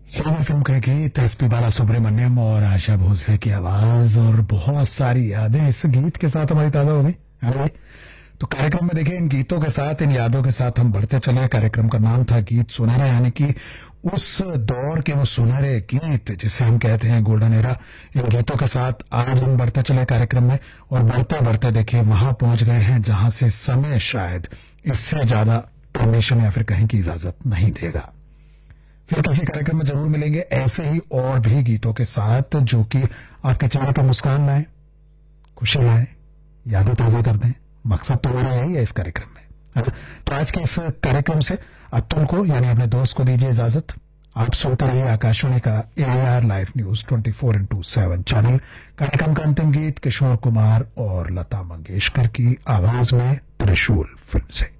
Soni film के गीत SP बाला सुब्रमण्यम और आशा भोसले की आवाज और बहुत सारी यादें इस गीत के साथ हमारी ताजा हो गई है भाई। तो कार्यक्रम में देखिए इन गीतों के साथ इन यादों के साथ हम बढ़ते चले। कार्यक्रम का नाम था गीत सुनहरे, यानी कि उस दौर के वो सुनहरे गीत जिसे हम कहते हैं गोल्डन एरा। इन गीतों के साथ आज हम बढ़ते चले कार्यक्रम में और बढ़ते बढ़ते देखिए वहां पहुंच गए हैं जहां से समय शायद इससे ज्यादा परमिशन या फिर कहीं की इजाजत नहीं देगा। फिर किसी कार्यक्रम में जरूर मिलेंगे ऐसे ही और भी गीतों के साथ जो कि आपके चेहरे पर मुस्कान लाए, खुशी लाए, यादें ताजा कर दें। मकसद तो हमारा यही है इस कार्यक्रम में। तो आज के इस कार्यक्रम से अतुल को यानी अपने दोस्त को दीजिए इजाजत। आप सुनते रहिए आकाशवाणी का AIR लाइव न्यूज 24/7 चैनल। कार्यक्रम का अंतिम गीत किशोर कुमार और लता मंगेशकर की आवाज में त्रिशूल फिल्म से।